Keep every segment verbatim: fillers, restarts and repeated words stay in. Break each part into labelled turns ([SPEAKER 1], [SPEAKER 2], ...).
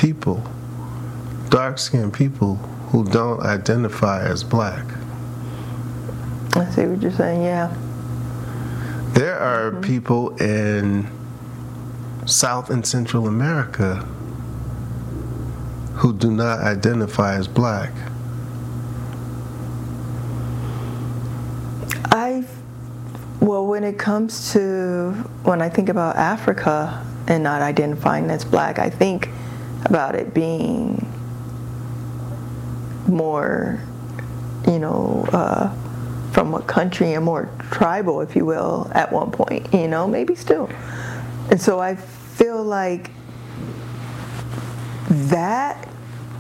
[SPEAKER 1] people, dark-skinned people who don't identify as black.
[SPEAKER 2] I see what you're saying, yeah.
[SPEAKER 1] There are
[SPEAKER 2] Mm-hmm.
[SPEAKER 1] people in South and Central America who do not identify as black.
[SPEAKER 2] I, well, when it comes to, when I think about Africa and not identifying as black, I think about it being more, you know, uh, from what country, and more tribal, if you will, at one point, you know, maybe still. And so I feel like that,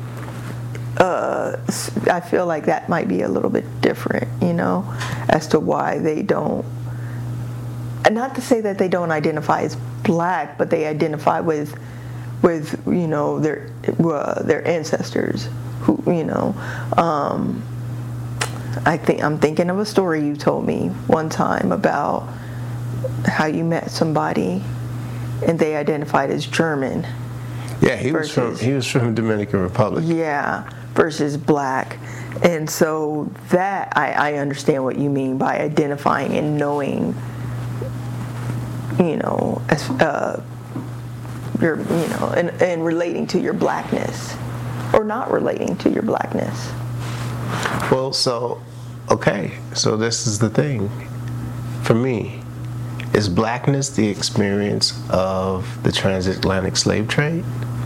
[SPEAKER 2] uh, I feel like that might be a little bit different, you know, as to why they don't, and not to say that they don't identify as black, but they identify with, with you know, their uh, their ancestors, who, you know, um, I think I'm thinking of a story you told me one time about how you met somebody and they identified as German.
[SPEAKER 1] Yeah, he was
[SPEAKER 2] versus,
[SPEAKER 1] from he was from Dominican Republic.
[SPEAKER 2] Yeah, versus black. And so that I, I understand what you mean by identifying and knowing, you know, as, uh, your, you know, and, and relating to your blackness, or not relating to your blackness.
[SPEAKER 1] Well, so, okay, so this is the thing. For me, is blackness the experience of the transatlantic slave trade?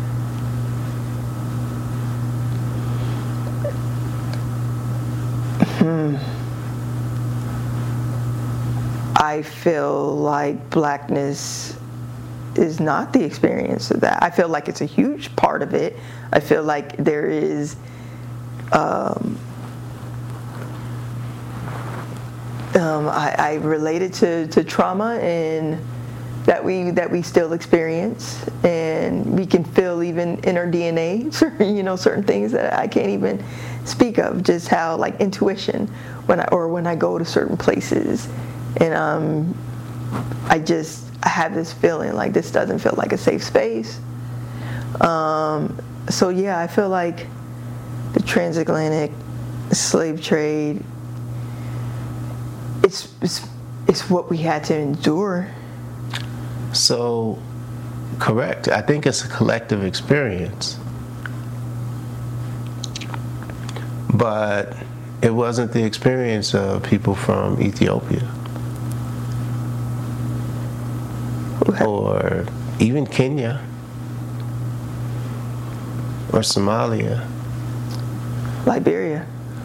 [SPEAKER 2] Hmm. I feel like blackness is not the experience of that. I feel like it's a huge part of it. I feel like there is um, um, I, I related to, to trauma and that we that we still experience, and we can feel even in our D N A, you know, certain things that I can't even speak of. Just how, like, intuition, when I or when I go to certain places, and um, I just I have this feeling like this doesn't feel like a safe space. Um, so yeah, I feel like the transatlantic slave trade, it's it's it's what we had to endure.
[SPEAKER 1] So, correct. I think it's a collective experience. But it wasn't the experience of people from Ethiopia. Or even Kenya. Or Somalia.
[SPEAKER 2] Liberia.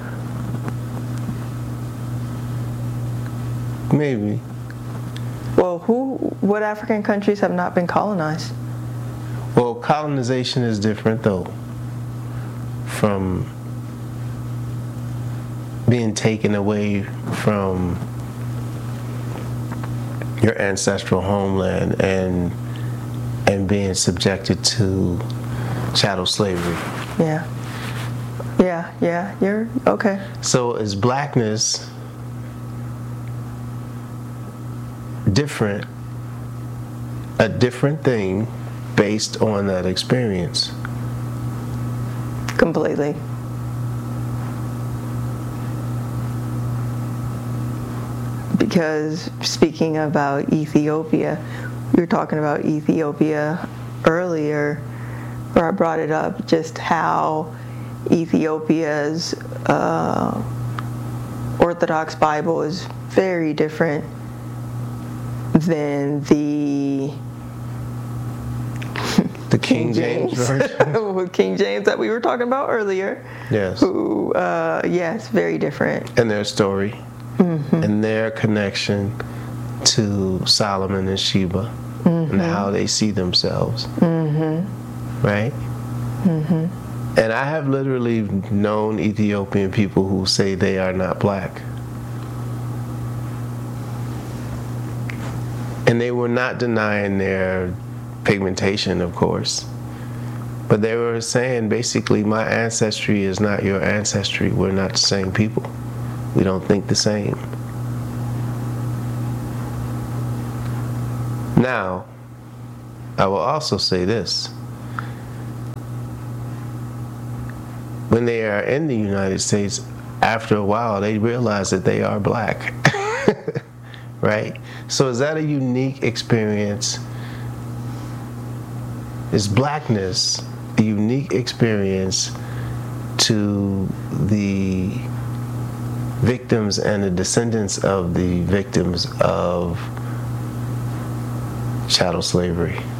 [SPEAKER 1] Maybe.
[SPEAKER 2] Well, who? What African countries have not been colonized?
[SPEAKER 1] Well, colonization is different, though, from being taken away from your ancestral homeland and and being subjected to chattel slavery.
[SPEAKER 2] Yeah. Yeah, yeah, you're okay.
[SPEAKER 1] So is blackness different, a different thing based on that experience?
[SPEAKER 2] Completely. Because speaking about Ethiopia, we were talking about Ethiopia earlier, where I brought it up, just how Ethiopia's uh, Orthodox Bible is very different than the
[SPEAKER 1] the King, King James, James version,
[SPEAKER 2] King James that we were talking about earlier.
[SPEAKER 1] Yes.
[SPEAKER 2] Who, uh, yes, very different.
[SPEAKER 1] And their story, mm-hmm. and their connection to Solomon and Sheba, mm-hmm. and how they see themselves. Mm-hmm. Right. Mm-hmm. And I have literally known Ethiopian people who say they are not black. And they were not denying their pigmentation, of course. But they were saying, basically, my ancestry is not your ancestry. We're not the same people. We don't think the same. Now, I will also say this. when they are in the United States, after a while, they realize that they are black, right? So is that a unique experience? Is blackness a unique experience to the victims and the descendants of the victims of chattel slavery?